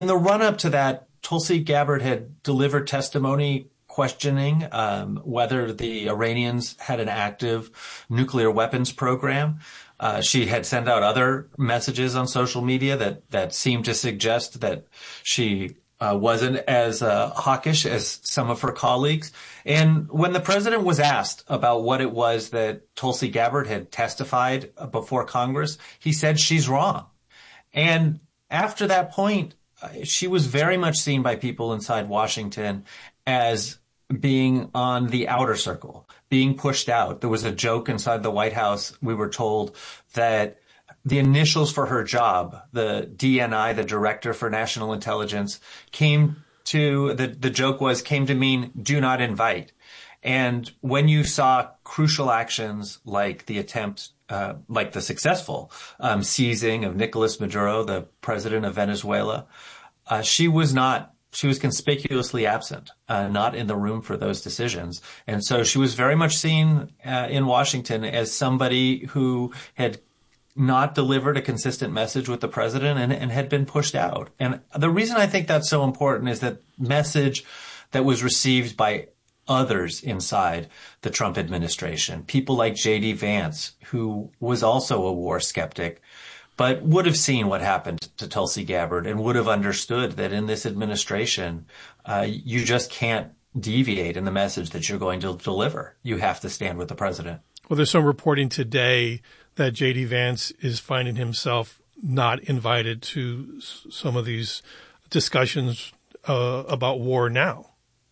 In the run-up to that, Tulsi Gabbard had delivered testimony questioning whether the Iranians had an active nuclear weapons program. She had sent out other messages on social media that seemed to suggest that she wasn't as hawkish as some of her colleagues. And when the president was asked about what it was that Tulsi Gabbard had testified before Congress, he said she's wrong. And after that point, she was very much seen by people inside Washington as being on the outer circle, being pushed out. There was a joke inside the White House. We were told that the initials for her job, the DNI, the Director for National Intelligence, the joke came to mean do not invite. And when you saw crucial actions like the attempt, like the successful seizing of Nicolas Maduro, the president of Venezuela, she was conspicuously absent, not in the room for those decisions. And so she was very much seen in Washington as somebody who had not delivered a consistent message with the president and had been pushed out. And the reason I think that's so important is that message that was received by others inside the Trump administration, people like J.D. Vance, who was also a war skeptic, but would have seen what happened to Tulsi Gabbard and would have understood that in this administration, you just can't deviate in the message that you're going to deliver. You have to stand with the president. Well, there's some reporting today that J.D. Vance is finding himself not invited to some of these discussions about war now.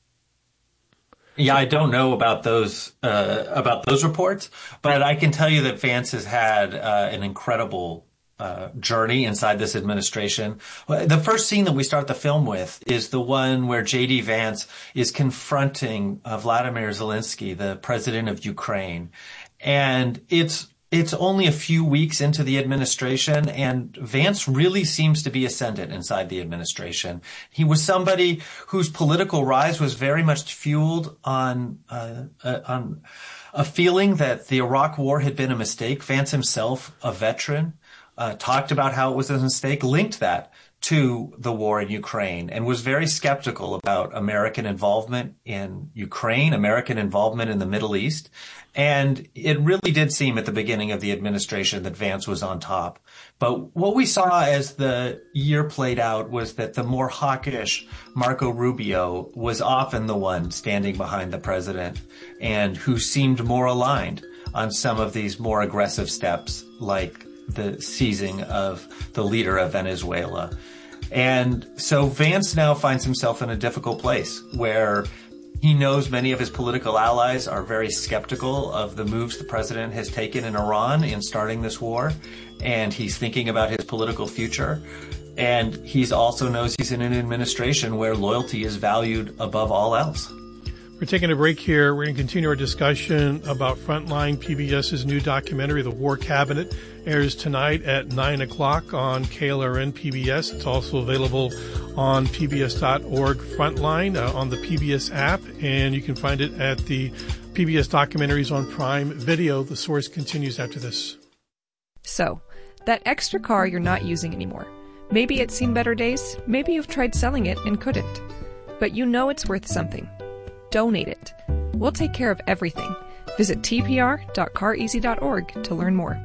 Yeah, I don't know about those reports, but I can tell you that Vance has had an incredible journey inside this administration. The first scene that we start the film with is the one where J.D. Vance is confronting Vladimir Zelensky, the president of Ukraine. And it's only a few weeks into the administration, and Vance really seems to be ascendant inside the administration. He was somebody whose political rise was very much fueled on a feeling that the Iraq War had been a mistake. Vance himself, a veteran, talked about how it was a mistake, linked that to the war in Ukraine, and was very skeptical about American involvement in Ukraine, American involvement in the Middle East. And it really did seem at the beginning of the administration that Vance was on top. But what we saw as the year played out was that the more hawkish Marco Rubio was often the one standing behind the president and who seemed more aligned on some of these more aggressive steps, like the seizing of the leader of Venezuela. And so Vance now finds himself in a difficult place where he knows many of his political allies are very skeptical of the moves the president has taken in Iran in starting this war. And he's thinking about his political future. And he also knows he's in an administration where loyalty is valued above all else. We're taking a break here. We're going to continue our discussion about Frontline, PBS's new documentary, The War Cabinet, airs tonight at 9 o'clock on KLRN PBS. It's also available on pbs.org Frontline on the PBS app, and you can find it at the PBS Documentaries on Prime Video. The source continues after this. So, that extra car you're not using anymore. Maybe it's seen better days. Maybe you've tried selling it and couldn't. But you know it's worth something. Donate it. We'll take care of everything. Visit tpr.careasy.org to learn more.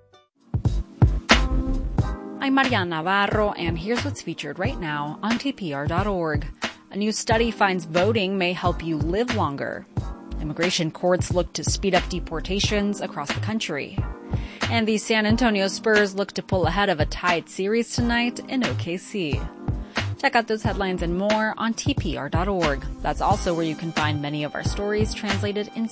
I'm Mariana Navarro, and here's what's featured right now on tpr.org. A new study finds voting may help you live longer. Immigration courts look to speed up deportations across the country. And the San Antonio Spurs look to pull ahead of a tied series tonight in OKC. Check out those headlines and more on tpr.org. That's also where you can find many of our stories translated in